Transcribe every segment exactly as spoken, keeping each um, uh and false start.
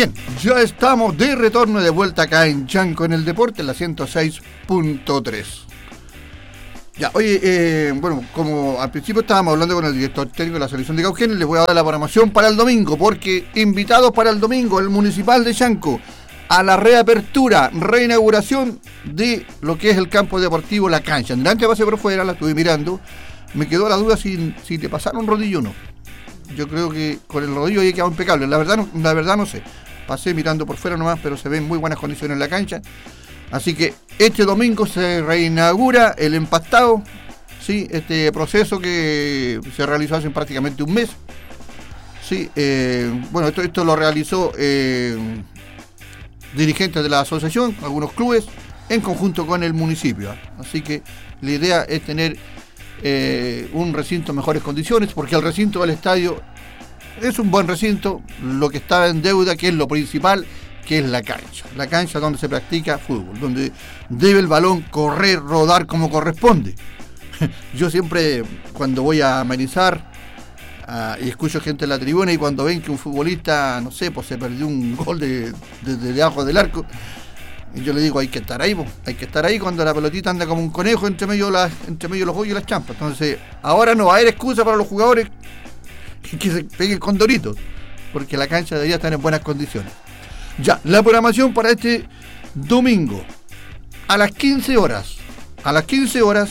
Bien, ya estamos de retorno de vuelta acá en Chanco en el Deporte, en la ciento seis punto tres. Ya, oye, eh, bueno, como al principio estábamos hablando con el director técnico de la selección de Cauquenes, les voy a dar la programación para el domingo, porque invitados para el domingo, el Municipal de Chanco, a la reapertura, reinauguración de lo que es el campo deportivo La Cancha. Delante pasé por fuera, la estuve mirando, me quedó la duda si, si te pasaron rodillo o no. Yo creo que con el rodillo ahí quedado impecable. La verdad, no, la verdad no sé. Pasé mirando por fuera nomás, pero se ven muy buenas condiciones en la cancha. Así que este domingo se reinaugura el empastado, ¿sí? Este proceso que se realizó hace prácticamente un mes. ¿Sí? Eh, bueno, esto, esto lo realizó eh, dirigentes de la asociación, algunos clubes, en conjunto con el municipio. Así que la idea es tener Eh, un recinto en mejores condiciones, porque el recinto del estadio es un buen recinto. Lo que está en deuda, que es lo principal, que es la cancha, la cancha donde se practica fútbol, donde debe el balón correr, rodar como corresponde. Yo siempre, cuando voy a amenizar uh, y escucho gente en la tribuna, y cuando ven que un futbolista, no sé, pues se perdió un gol de, de, de debajo del arco, y yo le digo, hay que estar ahí, po. hay que estar ahí cuando la pelotita anda como un conejo entre medio de las, entre medio de los hoyos y las champas. Entonces, ahora no va a haber excusa para los jugadores que se peguen con doritos, porque la cancha debería estar en buenas condiciones. Ya, la programación para este domingo, a las quince horas, a las quince horas,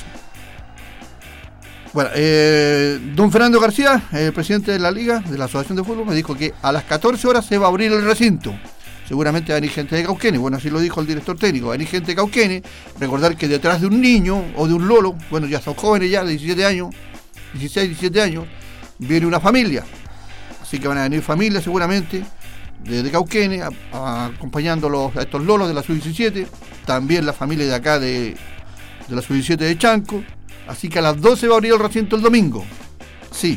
bueno, eh, don Fernando García, el presidente de la Liga, de la Asociación de Fútbol, me dijo que a las catorce horas se va a abrir el recinto. Seguramente va a venir gente de Cauquenes, bueno, así lo dijo el director técnico, va a venir gente de Cauquenes. Recordar que detrás de un niño o de un lolo, bueno, ya son jóvenes ya, de diecisiete años, dieciséis, diecisiete años, viene una familia. Así que van a venir familias seguramente de, de Cauquenes, a, a, acompañándolos a estos lolos de la sub diecisiete, también la familia de acá de, de la sub diecisiete de Chanco. Así que a las doce va a abrir el recinto el domingo, sí.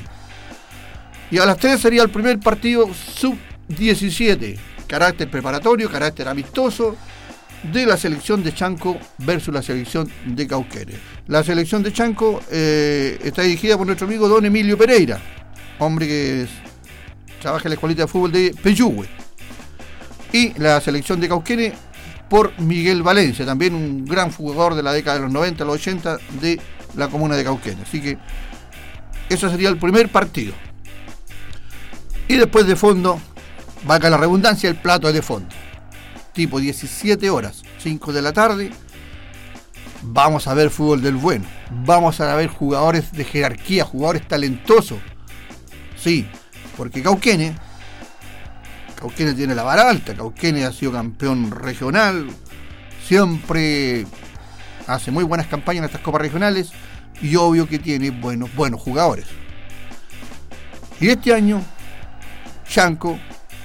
Y a las tres sería el primer partido sub diecisiete. Carácter preparatorio, carácter amistoso de la selección de Chanco versus la selección de Cauquenes. La selección de Chanco eh, está dirigida por nuestro amigo don Emilio Pereira, hombre que es, trabaja en la escuelita de fútbol de Peyúgue. Y la selección de Cauquenes por Miguel Valencia, también un gran jugador de la década de los noventa, los ochenta de la comuna de Cauquenes. Así que ese sería el primer partido. Y después de fondo, valga la redundancia, el plato es de fondo. Tipo diecisiete horas, cinco de la tarde, vamos a ver fútbol del bueno. Vamos a ver jugadores de jerarquía, jugadores talentosos. Sí, porque Cauquenes, Cauquenes tiene la vara alta. Cauquenes ha sido campeón regional, siempre hace muy buenas campañas en estas copas regionales, y obvio que tiene buenos, buenos jugadores. Y este año, Chanco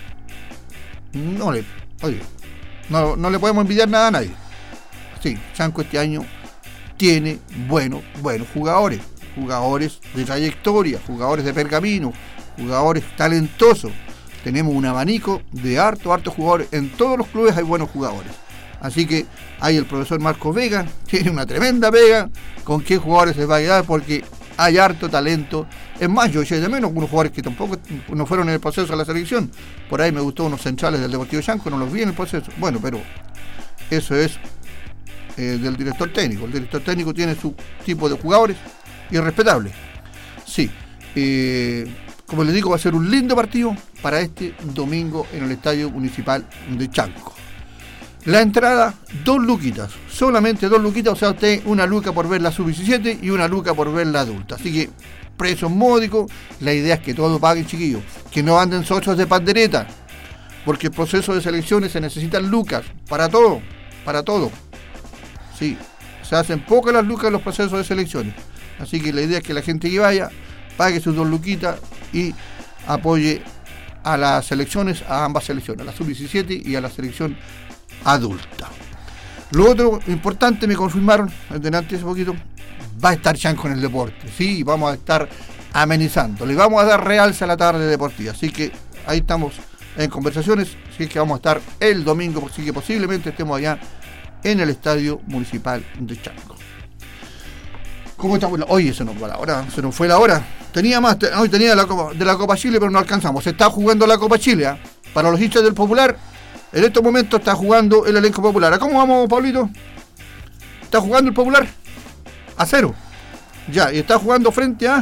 No le, oye, no, no le podemos envidiar nada a nadie. Sí, Chanco este año tiene buenos, buenos jugadores, jugadores de trayectoria, jugadores de pergamino, jugadores talentosos. Tenemos un abanico de harto, harto jugadores. En todos los clubes hay buenos jugadores. Así que hay el profesor Marcos Vega, tiene una tremenda pega con qué jugadores se va a quedar, porque hay harto talento. Es más, yo eché de menos unos jugadores que tampoco no fueron en el proceso de la selección. Por ahí me gustó unos centrales del Deportivo Chanco, no los vi en el proceso. Bueno, pero eso es eh, del director técnico. El director técnico tiene su tipo de jugadores y es respetable. Sí, eh, como les digo, va a ser un lindo partido para este domingo en el Estadio Municipal de Chanco. La entrada, dos luquitas, solamente dos luquitas, o sea, usted una luca por ver la sub diecisiete y una luca por ver la adulta. Así que, precios módicos, la idea es que todos paguen, chiquillos, que no anden socios de pandereta, porque el proceso de selecciones se necesitan lucas, para todo, para todo. Sí, se hacen pocas las lucas en los procesos de selecciones. Así que la idea es que la gente que vaya, pague sus dos luquitas y apoye a las selecciones, a ambas selecciones, a la sub diecisiete y a la selección adulta. Lo otro importante, me confirmaron delante hace poquito, va a estar Chanco en el deporte, sí, vamos a estar amenizando, le vamos a dar realce a la tarde deportiva, así que ahí estamos en conversaciones, así que vamos a estar el domingo, así que posiblemente estemos allá en el Estadio Municipal de Chanco. ¿Cómo estamos? Oye, se nos fue la hora, se nos fue la hora. Tenía más, hoy tenía de la Copa, de la Copa Chile, pero no alcanzamos. Se está jugando la Copa Chile, ¿eh? para los hinchas del Popular, en estos momentos está jugando el elenco Popular. ¿A cómo vamos, Pablito? ¿Está jugando el Popular? A cero. Ya, y está jugando frente a...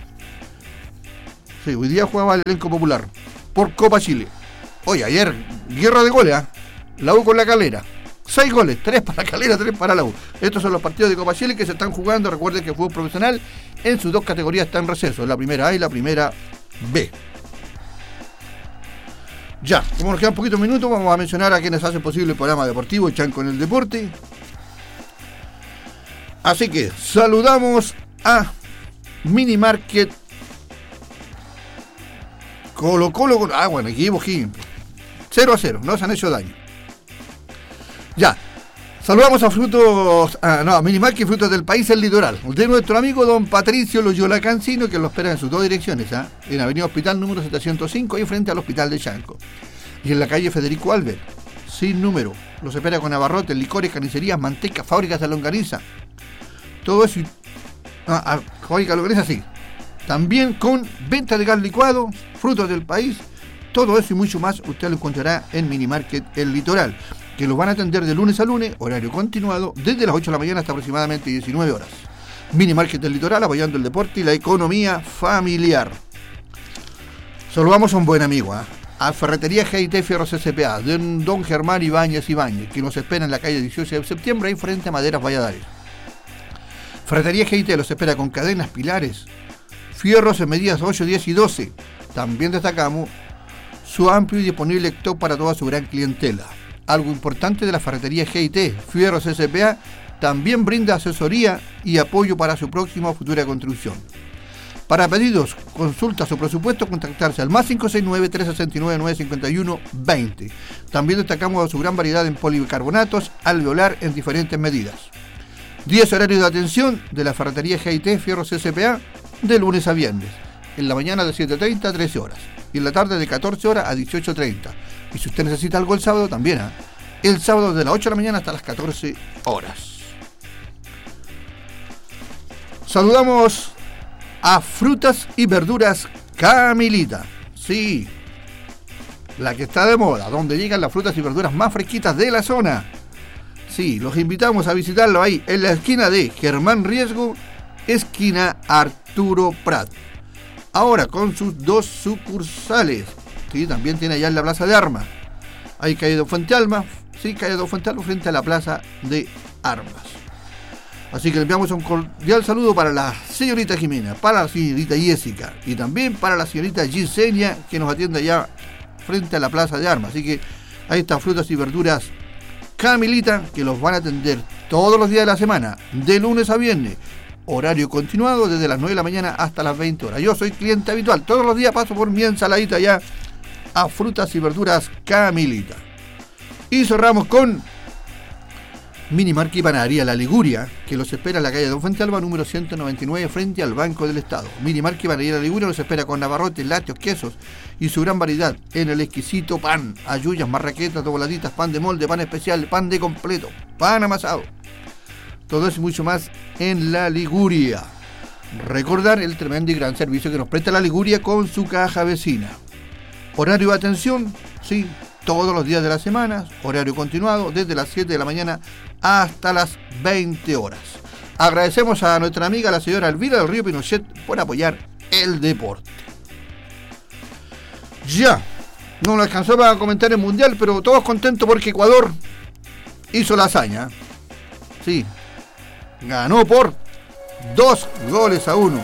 Sí, hoy día jugaba el elenco Popular por Copa Chile. Oye, ayer, guerra de goles, ¿eh? La U con la Calera. Seis goles, tres para la Calera, tres para la U. Estos son los partidos de Copa Chile que se están jugando. Recuerden que el fútbol profesional en sus dos categorías está en receso, la primera A y la primera B. Ya, como nos quedan poquitos minutos, vamos a mencionar a quienes hacen posible el programa deportivo Chanco en el Deporte. Así que saludamos a Minimarket Colo Colo. Ah, bueno, aquí Bojín. cero a cero, no se han hecho daño. Ya, saludamos a Frutos, ah, no, a Minimarket Frutos del País, el Litoral, de nuestro amigo don Patricio Loyola Cancino, que lo espera en sus dos direcciones, ¿eh? En Avenida Hospital número setecientos cinco, ahí frente al Hospital de Chanco. Y en la calle Federico Albert, sin número. Los espera con abarrotes, licores, carnicerías, mantecas, fábricas de longaniza. Todo eso. Ah, ah, fábrica de longaniza, sí. También con venta de gas licuado, Frutos del País. Todo eso y mucho más usted lo encontrará en Minimarket El Litoral, que los van a atender de lunes a lunes, horario continuado, desde las ocho de la mañana hasta aproximadamente diecinueve horas. Minimarket El Litoral, apoyando el deporte y la economía familiar. Saludamos a un buen amigo, ¿eh? A Ferretería G I T Fierros S P A, de don Germán Ibáñez Ibáñez, que nos espera en la calle dieciocho de septiembre, ahí frente a Maderas Valladares. Ferretería G I T los espera con cadenas, pilares, fierros en medidas ocho, diez y doce. También destacamos su amplio y disponible stock para toda su gran clientela. Algo importante de la Ferretería G I T Fierros S P A, también brinda asesoría y apoyo para su próxima o futura construcción. Para pedidos, consultas o presupuestos, contactarse al más cinco seis nueve, tres seis nueve, nueve cinco uno, veinte. También destacamos su gran variedad en policarbonatos alveolar en diferentes medidas. diez horarios de atención de la Ferretería G I T Fierros S P A de lunes a viernes. En la mañana de siete treinta a trece horas. Y en la tarde de catorce horas a dieciocho treinta. Y si usted necesita algo el sábado, también, ¿eh? El sábado de las ocho de la mañana hasta las catorce horas. Saludamos a Frutas y Verduras Camilita. Sí, la que está de moda, donde llegan las frutas y verduras más fresquitas de la zona. Sí, los invitamos a visitarlo ahí, en la esquina de Germán Riesgo, esquina Arturo Prat. Ahora con sus dos sucursales. Sí, también tiene allá en la Plaza de Armas. Hay calle de Fuente Alma, sí, calle de Fuente Alma frente a la Plaza de Armas. Así que le enviamos un cordial saludo para la señorita Jimena, para la señorita Jessica y también para la señorita Gisenia, que nos atiende allá frente a la Plaza de Armas. Así que ahí están Frutas y Verduras Camilita, que los van a atender todos los días de la semana, de lunes a viernes, horario continuado desde las nueve de la mañana hasta las veinte horas. Yo soy cliente habitual, todos los días paso por mi ensaladita allá a Frutas y Verduras Camilita. Y cerramos con Minimarket y Panadería La Liguria, que los espera en la calle Don Fuente Alba, número ciento noventa y nueve, frente al Banco del Estado. Minimarket y Panadería La Liguria los espera con abarrotes, lácteos, quesos y su gran variedad en el exquisito pan, ayuyas, marraquetas, dobladitas, pan de molde, pan especial, pan de completo, pan amasado. Todo eso y mucho más en La Liguria. Recordar el tremendo y gran servicio que nos presta La Liguria con su caja vecina. Horario de atención, sí, todos los días de la semana, horario continuado, desde las siete de la mañana hasta las veinte horas. Agradecemos a nuestra amiga, la señora Elvira del Río Pinochet, por apoyar el deporte. Ya, no nos alcanzó para comentar el mundial, pero todos contentos porque Ecuador hizo la hazaña. Sí, ganó por dos goles a uno.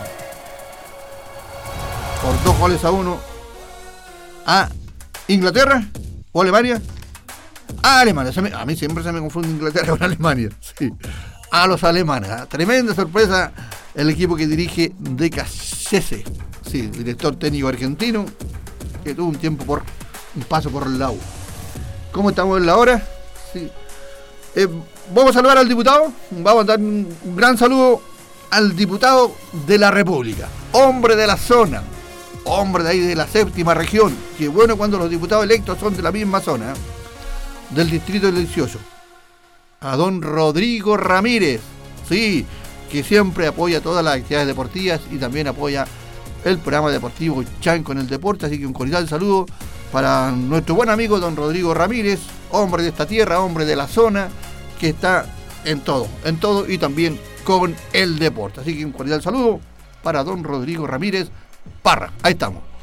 Por dos goles a uno a Inglaterra o Alemania. A Alemania, se me, a mí siempre se me confunde Inglaterra con Alemania. Sí, a los alemanes. ¿eh? Tremenda sorpresa el equipo que dirige De Cassese, sí, director técnico argentino, que tuvo un tiempo por un paso por la U. ¿Cómo estamos en la hora? Sí. Eh, vamos a saludar al diputado. Vamos a dar un, un gran saludo al diputado de la República, hombre de la zona, hombre de ahí de la séptima región. Qué bueno cuando los diputados electos son de la misma zona, ¿eh? Del distrito del dieciocho. A don Rodrigo Ramírez, sí, que siempre apoya todas las actividades deportivas y también apoya el programa deportivo Chanco en el Deporte. Así que un cordial saludo para nuestro buen amigo don Rodrigo Ramírez, hombre de esta tierra, hombre de la zona, que está en todo, en todo y también con el deporte. Así que un cordial saludo para don Rodrigo Ramírez Parra. Ahí estamos.